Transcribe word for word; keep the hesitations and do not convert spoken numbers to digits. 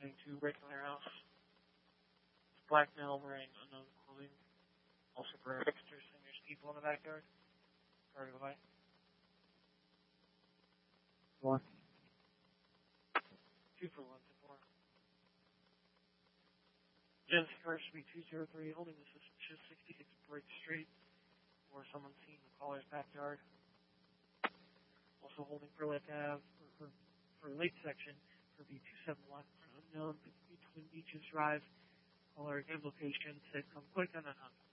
listening to Breaking Their House. It's black male wearing unknown clothing. Also for hipsters and there's people in the backyard. Sorry, go by. Four. Two for one to four. Genesis car should be two zero three, holding the suspicious sixty-six Bright Street, or someone seen in the caller's backyard. Also holding for Lake Ave, for, for, for Lake section, for B two seven one, unknown, between Beaches Drive. Caller, give location, said come quick on that hunt.